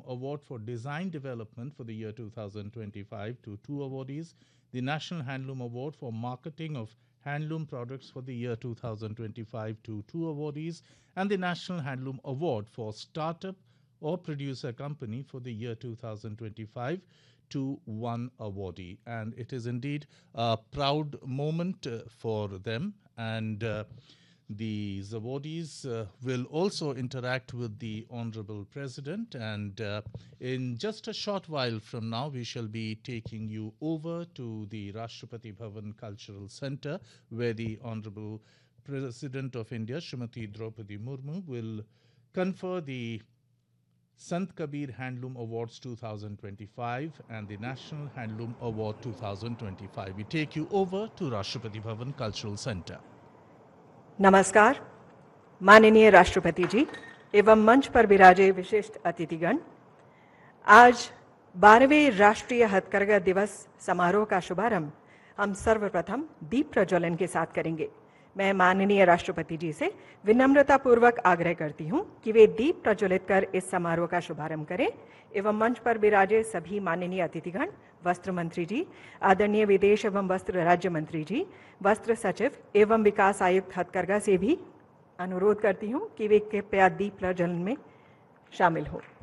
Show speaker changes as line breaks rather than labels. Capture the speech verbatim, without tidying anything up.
Award for Design Development for the year two thousand twenty-five to two awardees, the National Handloom Award for Marketing of Handloom Products for the year two thousand twenty-five to two awardees, and the National Handloom Award for Startup or Producer Company for the year two thousand twenty-five to one awardee. And it is indeed a proud moment uh, for them, and uh, these awardees uh, will also interact with the Honorable President, and uh, in just a short while from now we shall be taking you over to the Rashtrapati Bhavan Cultural Center, where the Honorable President of India, Srimati Draupadi Murmu, will confer the Sant Kabir Handloom Awards two thousand twenty-five and the National Handloom Award two thousand twenty-five. We take you over to Rashtrapati Bhavan Cultural Center.
नमस्कार, माननीय राष्ट्रपति जी एवं मंच पर विराजे विशिष्ट अतिथिगण। आज बारहवें राष्ट्रीय हथकरघा दिवस समारोह का शुभारंभ हम सर्वप्रथम दीप प्रज्वलन के साथ करेंगे। मैं माननीय राष्ट्रपति जी से विनम्रता पूर्वक आग्रह करती हूं कि वे दीप प्रज्वलित कर इस समारोह का शुभारंभ करें एवं मंच पर विराजे सभी माननीय अतिथिगण, वस्त्र मंत्री जी, आदरणीय विदेश एवं वस्त्र राज्य मंत्री जी, वस्त्र सचिव एवं विकास आयुक्त हथकरघा से भी अनुरोध करती हूं कि वे कृपया दीप प्रज्वलन में शामिल हों।